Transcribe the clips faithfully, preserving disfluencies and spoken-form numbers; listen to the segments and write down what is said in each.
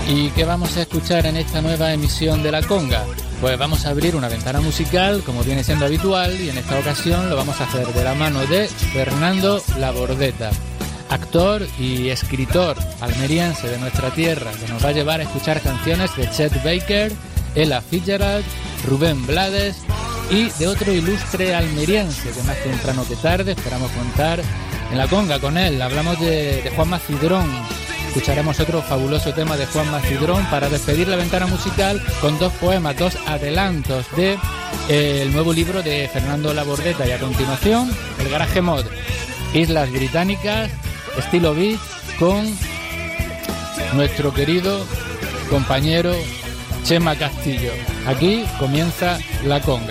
¿Y qué vamos a escuchar en esta nueva emisión de La Conga? Pues vamos a abrir una ventana musical, como viene siendo habitual, y en esta ocasión lo vamos a hacer de la mano de Fernando Labordeta, actor y escritor almeriense de nuestra tierra, que nos va a llevar a escuchar canciones de Chet Baker, Ella Fitzgerald, Rubén Blades y de otro ilustre almeriense que más temprano que tarde esperamos contar en La Conga con él. Hablamos de, de Juanma Cidrón. Escucharemos otro fabuloso tema de Juanma Cidrón para despedir la ventana musical con dos poemas, dos adelantos de eh, el nuevo libro de Fernando Labordeta, y a continuación el Garaje Mod, Islas Británicas, estilo beat, con nuestro querido compañero Chema Castillo. Aquí comienza La Conga.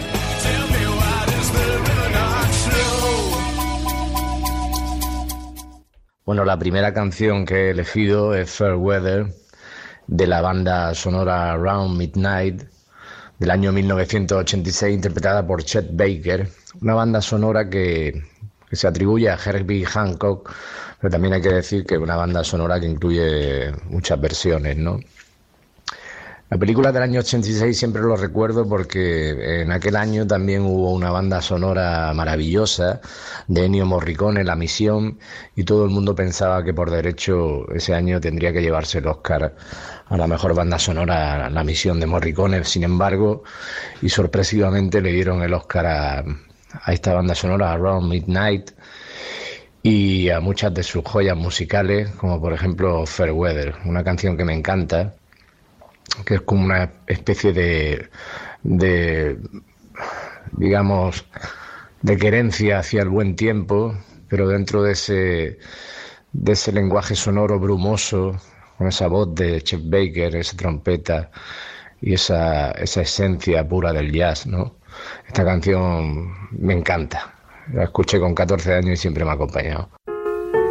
Bueno, la primera canción que he elegido es Fair Weather, de la banda sonora Round Midnight, del año mil novecientos ochenta y seis, interpretada por Chet Baker, una banda sonora que, que se atribuye a Herbie Hancock, pero también hay que decir que es una banda sonora que incluye muchas versiones, ¿no? La película del año ochenta y seis siempre lo recuerdo porque en aquel año también hubo una banda sonora maravillosa de Ennio Morricone, La Misión, y todo el mundo pensaba que por derecho ese año tendría que llevarse el Oscar a la mejor banda sonora, La Misión de Morricone. Sin embargo, y sorpresivamente le dieron el Oscar a, a esta banda sonora, Around Midnight, y a muchas de sus joyas musicales, como por ejemplo Fair Weather, una canción que me encanta, que es como una especie de, de, digamos, de querencia hacia el buen tiempo, pero dentro de ese, de ese lenguaje sonoro brumoso, con esa voz de Chet Baker, esa trompeta y esa, esa esencia pura del jazz, ¿no? Esta canción me encanta, la escuché con catorce años y siempre me ha acompañado.